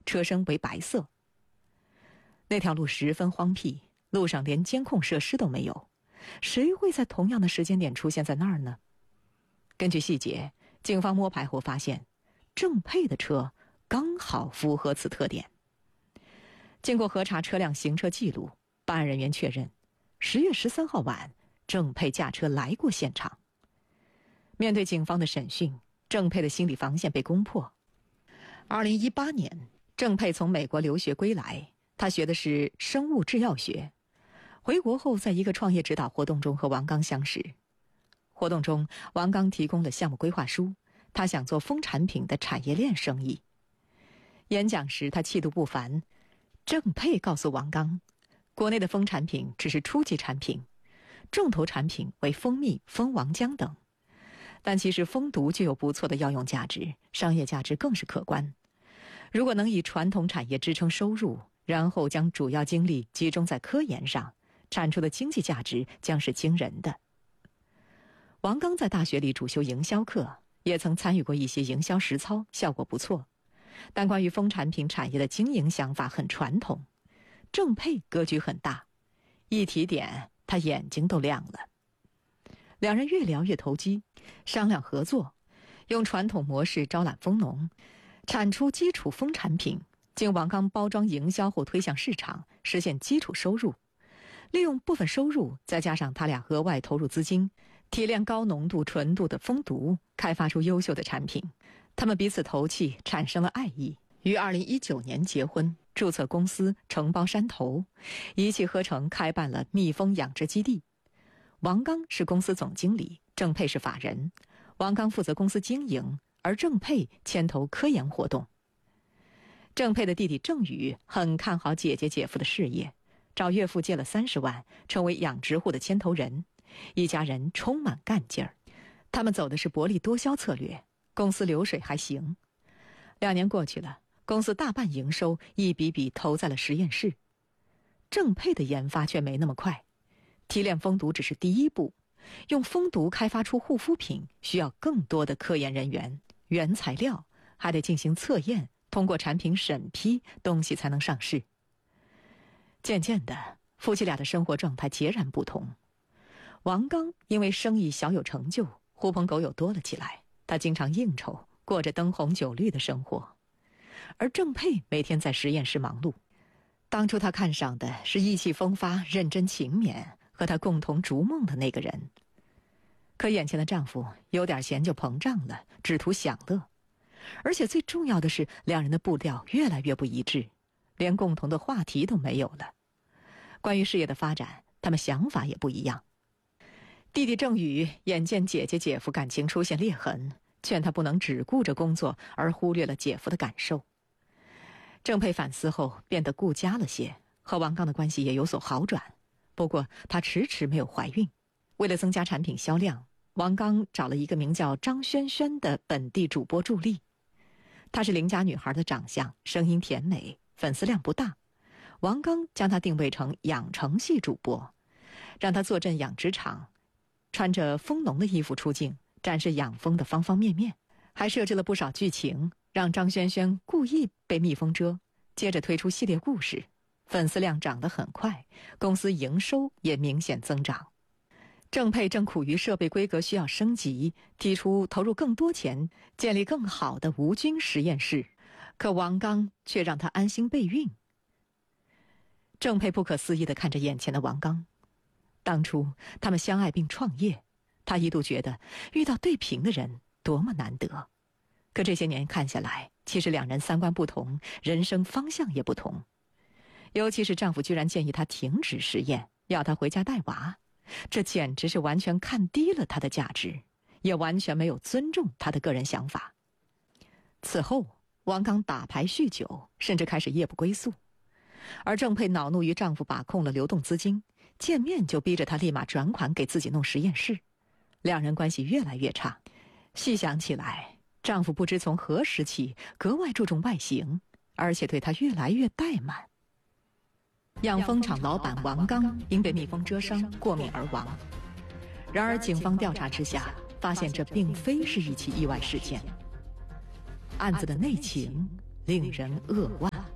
车身为白色。那条路十分荒僻，路上连监控设施都没有，谁会在同样的时间点出现在那儿呢？根据细节，警方摸排后发现，郑佩的车刚好符合此特点。经过核查车辆行车记录，办案人员确认10月13号晚，郑佩驾车来过现场。面对警方的审讯，郑佩的心理防线被攻破。2018年，郑佩从美国留学归来，他学的是生物制药学。回国后，在一个创业指导活动中和王刚相识。活动中，王刚提供了项目规划书，他想做蜂产品的产业链生意。演讲时，他气度不凡。郑佩告诉王刚，国内的蜂产品只是初级产品，重头产品为蜂蜜、蜂王浆等。但其实蜂毒具有不错的药用价值，商业价值更是可观。如果能以传统产业支撑收入，然后将主要精力集中在科研上，产出的经济价值将是惊人的。王刚在大学里主修营销课，也曾参与过一些营销实操，效果不错。但关于蜂产品产业的经营想法很传统，郑佩格局很大，一提点他眼睛都亮了。两人越聊越投机，商量合作，用传统模式招揽蜂农，产出基础蜂产品，经王刚包装营销后推向市场，实现基础收入。利用部分收入，再加上他俩额外投入资金，提炼高浓度纯度的蜂毒，开发出优秀的产品。他们彼此投契，产生了爱意，于2019年结婚，注册公司承包山头，一气呵成开办了蜜蜂养殖基地。王刚是公司总经理，郑佩是法人。王刚负责公司经营，而郑佩牵头科研活动。郑佩的弟弟郑宇很看好姐姐姐夫的事业，找岳父借了30万，成为养殖户的牵头人。一家人充满干劲儿。他们走的是薄利多销策略，公司流水还行。2年过去了，公司大半营收一笔笔投在了实验室。郑佩的研发却没那么快，提炼蜂毒只是第一步，用蜂毒开发出护肤品需要更多的科研人员，原材料还得进行测验，通过产品审批，东西才能上市。渐渐的，夫妻俩的生活状态截然不同。王刚因为生意小有成就，狐朋狗友多了起来，他经常应酬，过着灯红酒绿的生活。而郑佩每天在实验室忙碌。当初他看上的是意气风发、认真勤勉，和他共同逐梦的那个人。可眼前的丈夫有点钱就膨胀了，只图享乐。而且最重要的是，两人的步调越来越不一致，连共同的话题都没有了。关于事业的发展，他们想法也不一样。弟弟郑宇眼见姐姐姐夫感情出现裂痕，劝他不能只顾着工作而忽略了姐夫的感受。郑佩反思后变得顾家了些，和王刚的关系也有所好转。不过她迟迟没有怀孕。为了增加产品销量，王刚找了一个名叫张萱萱的本地主播助力。她是邻家女孩的长相，声音甜美，粉丝量不大。王刚将她定位成养成系主播，让她坐镇养殖场，穿着蜂农的衣服出镜，展示养蜂的方方面面。还设置了不少剧情，让张萱萱故意被蜜蜂蛰，接着推出系列故事，粉丝量涨得很快，公司营收也明显增长。郑佩正苦于设备规格需要升级，提出投入更多钱，建立更好的无菌实验室，可王刚却让他安心备孕。郑佩不可思议地看着眼前的王刚。当初他们相爱并创业，他一度觉得遇到对频的人多么难得。可这些年看下来，其实两人三观不同，人生方向也不同。尤其是丈夫居然建议她停止实验，要她回家带娃，这简直是完全看低了她的价值，也完全没有尊重她的个人想法。此后，王刚打牌酗酒，甚至开始夜不归宿。而郑佩恼怒于丈夫把控了流动资金，见面就逼着他立马转款给自己弄实验室，两人关系越来越差。细想起来，丈夫不知从何时起格外注重外形，而且对她越来越怠慢。养蜂场老板王刚因被蜜蜂蛰伤过敏而亡。然而警方调查之下，发现这并非是一起意外事件。案子的内情令人扼腕。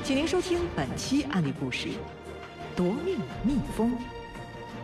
请您收听本期案例故事：夺命蜜蜂。